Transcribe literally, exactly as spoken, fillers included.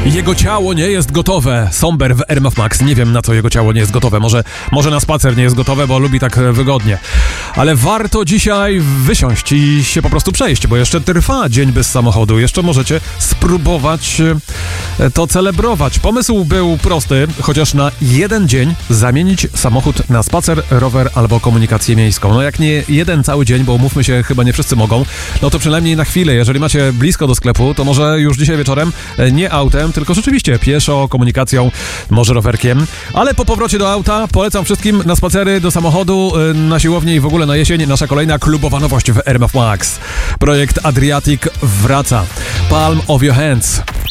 Jego ciało nie jest gotowe. Somber w R M F Max. Nie wiem, na co jego ciało nie jest gotowe. Może, może na spacer nie jest gotowe, bo lubi tak wygodnie. Ale warto dzisiaj wysiąść i się po prostu przejść, bo jeszcze trwa dzień bez samochodu. Jeszcze możecie spróbować to celebrować. Pomysł był prosty, chociaż na jeden dzień zamienić samochód na spacer, rower albo komunikację miejską. No jak nie jeden cały dzień, bo umówmy się, chyba nie wszyscy mogą, no to przynajmniej na chwilę. Jeżeli macie blisko do sklepu, to może już dzisiaj wieczorem nie autem, tylko rzeczywiście pieszo, komunikacją, może rowerkiem. Ale po powrocie do auta polecam wszystkim na spacery, do samochodu, na siłownię i w ogóle na jesień nasza kolejna klubowa nowość w R M F Max. Projekt Adriatic wraca. Palm of your hands.